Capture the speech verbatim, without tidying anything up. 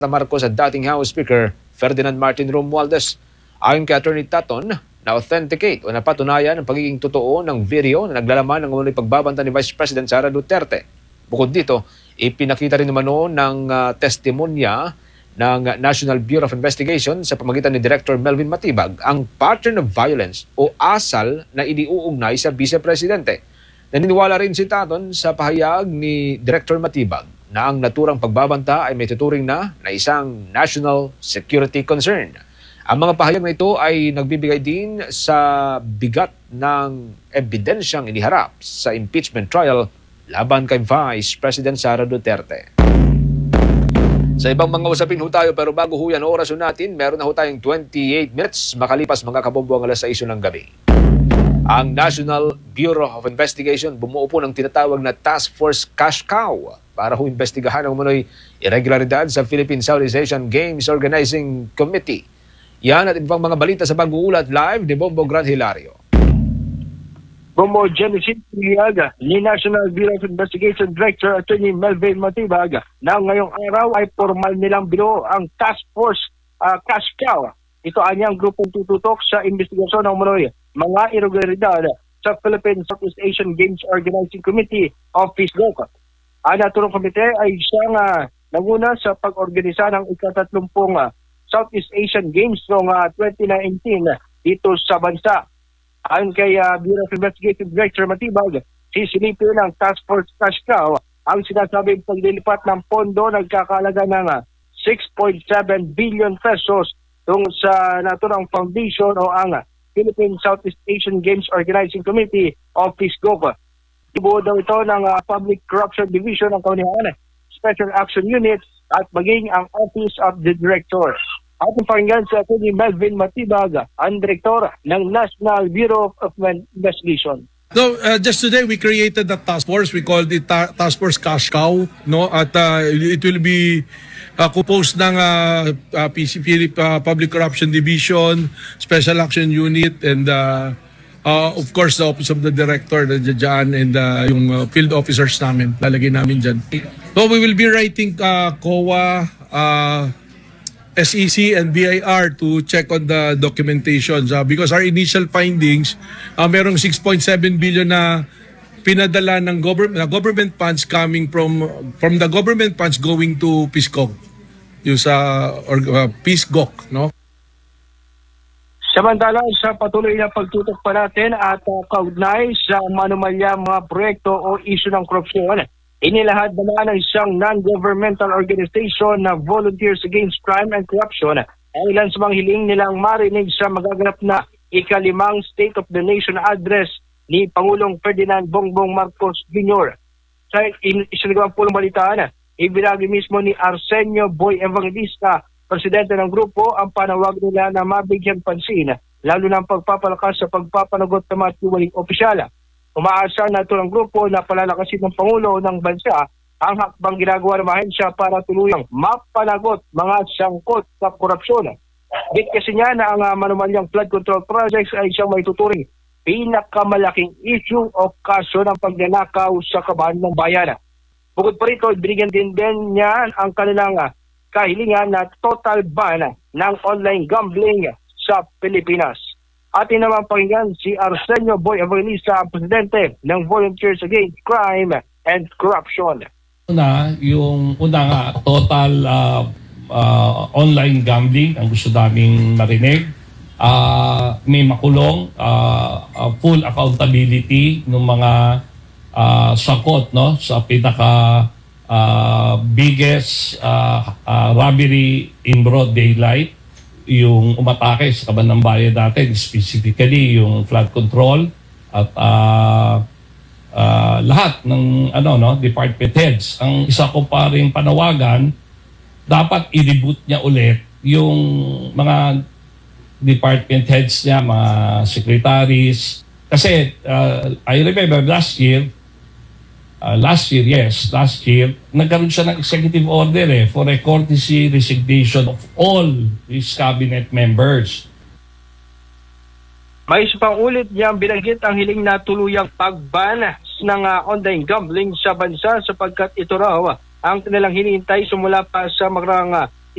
Marcos at dating House Speaker Ferdinand Martin Romualdez. Ayon kay Attorney Taton, na-authenticate o napatunayan ang pagiging totoo ng video na naglalaman ng umunoy pagbabanta ni Vice President Sara Duterte. Bukod dito, ipinakita rin naman noon ng uh, testimonya ng National Bureau of Investigation sa pamagitan ni Director Melvin Matibag ang pattern of violence o asal na iniuugnay sa Vice Presidente. Naniniwala rin si Taton sa pahayag ni Director Matibag na ang naturang pagbabanta ay may tuturing na na isang national security concern. Ang mga pahayag na ito ay nagbibigay din sa bigat ng ebidensyang iniharap sa impeachment trial laban kay Vice President Sara Duterte. Sa ibang mga usapin ho tayo, pero bago ho yan oras natin, meron na ho tayong twenty-eight minutes makalipas mga kabombo ang alas sais ng gabi. Ang National Bureau of Investigation bumuo po ng tinatawag na Task Force Cash Cow para ho investigahan ang umunoy irregularidad sa Philippine Southeast Asian Games Organizing Committee. Yan at ibang mga balita sa pag-uulat live ni Bombo Gran Hilario. Bombo Genesis Niaga, ni National Bureau of Investigation Director Attorney Melvin Matibag na ngayong araw ay formal nilang binuo ang Task Force uh, Cash Cow. Ito ay ang grupong tututok sa investigasyon ng umunoy mga irregularidad sa Philippine Southeast Asian Games Organizing Committee of PhilGoc. Ang naturang komite ay siyang uh, nanguna sa pag-organisa ng ikatatlumpung uh, Southeast Asian Games noong uh, twenty nineteen uh, dito sa bansa. Ayon kay uh, Bureau of Investigation Director Matibag, sisilipin ng Task Force Cash Cow ang sinasabing paglilipat ng pondo nagkakalaga ng uh, six point seven billion pesos tung sa naturang foundation o ang uh, Philippine Southeast Asian Games Organizing Committee of PhilGoc. Ibuo daw ito ng uh, Public Corruption Division ng Kaunihan, Special Action Unit at maging ang Office of the Director. Ating pakinggan sa Attorney Melvin Matibag, ang Direktor ng National Bureau of Investigation. So uh, just today we created the task force. We called it ta- Task Force Cash Cow, no? At uh, it will be uh, composed ng uh, uh, P C P uh, Public Corruption Division, Special Action Unit, and uh, uh, of course the Office of the Director, the dyan, and uh, yung uh, field officers namin, lalagay namin dyan. So we will be writing uh, C O A, uh, S E C and B I R to check on the documentation uh, because our initial findings, uh, merong six point seven billion na pinadala ng government, uh, government funds coming from from the government funds going to PhilGoc, yung sa or, uh, PhilGoc, no? Samantala, sa patuloy na pagtutok pa natin at uh, kaugnay sa manumalya mga proyekto o issue ng korupsyon, inilahad naman ng isang non-governmental organization na Volunteers Against Crime and Corruption ang ilan sa mga hiling nilang marinig sa magaganap na ikalimang State of the Nation address ni Pangulong Ferdinand Bongbong Marcos Junior Sa isinagawang pulong balitaan, ibinagi mismo ni Arsenio Boy Evangelista, presidente ng grupo, ang panawag nila na mabigyan pansin, lalo na ang pagpapalakas sa pagpapanagot ng mga tiwaling opisyala. Umaasa na ito ng grupo na palalakasin ng Pangulo ng bansa ang hakbang ginagawa ng ahensya para tuluyang mapanagot mga sangkot sa korupsyon. Bit kasi niya na ang uh, manumalyang flood control projects ay siyang may tuturing pinakamalaking issue o kaso ng pagnanakaw sa kaban ng bayan. Bukod pa rito, binigyan din din niya ang kanilang uh, kahilingan na total ban ng online gambling sa Pilipinas. Atin naman pakinggan si Arsenio Boy Evangelista, ang presidente ng Volunteers Against Crime and Corruption. Una, yung una nga, total uh, uh, online gambling ang gusto naming marinig. Uh, may makulong, uh, uh, full accountability ng mga uh, sakot, no, sa pinaka uh, biggest uh, uh, robbery in broad daylight, yung umatake sa kaban ng bayan natin, specifically yung flood control at uh, uh, lahat ng ano no department heads. Ang isa ko pa ring panawagan, dapat i-reboot niya ulit yung mga department heads niya, mga secretaries. Kasi uh, I remember last year, Uh, last year, yes, last year, nagkaroon siya ng executive order eh, for a courtesy resignation of all his cabinet members. May isa pang ulit niyang binanggit ang hiling na tuluyang pagban ng uh, online gambling sa bansa sapagkat ito raw ang kanilang hinihintay sumula pa sa mga uh,